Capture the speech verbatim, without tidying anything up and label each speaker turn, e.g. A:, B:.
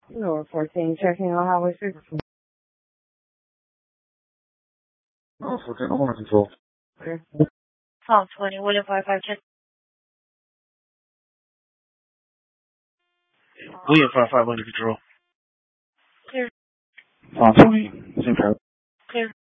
A: Lower fourteen, checking on Highway six.
B: Oh, fourteen, I'm on control.
A: Clear.
C: Call twenty, William five five check.
B: William five five under control.
C: Clear.
B: Uh, twenty, same power.
C: Clear.